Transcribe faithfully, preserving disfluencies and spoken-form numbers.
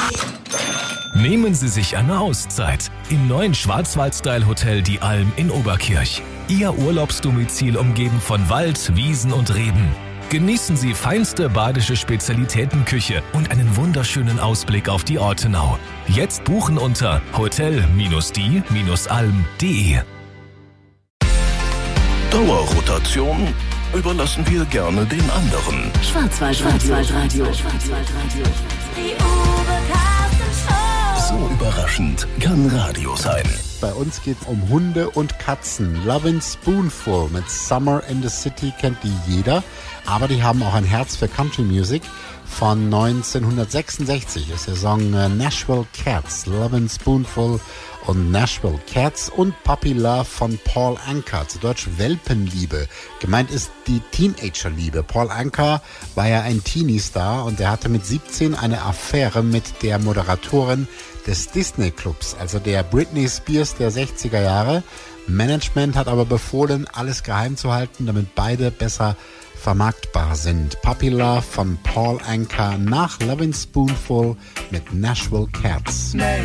Nehmen Sie sich eine Auszeit im neuen Schwarzwald-Style-Hotel Die Alm in Oberkirch. Ihr Urlaubsdomizil umgeben von Wald, Wiesen und Reben. Genießen Sie feinste badische Spezialitätenküche und einen wunderschönen Ausblick auf die Ortenau. Jetzt buchen unter hotel die alm punkt de. Dauerrotation überlassen wir gerne den anderen. Schwarzwaldradio. Die Uwe Carsten Show. So überraschend kann Radio sein. Bei uns geht es um Hunde und Katzen. Lovin' Spoonful mit Summer in the City kennt die jeder. Aber die haben auch ein Herz für Country Music. Von neunzehnhundertsechsundsechzig ist der Song Nashville Cats, Lovin' Spoonful und Nashville Cats und Puppy Love von Paul Anka, zu Deutsch Welpenliebe. Gemeint ist die Teenagerliebe. Paul Anka war ja ein Teenie-Star und er hatte mit siebzehn eine Affäre mit der Moderatorin des Disney-Clubs, also der Britney Spears der sechziger Jahre. Management hat aber befohlen, alles geheim zu halten, damit beide besser vermarktbar sind. Puppy Love von Paul Anka nach Lovin' Spoonful mit Nashville Cats.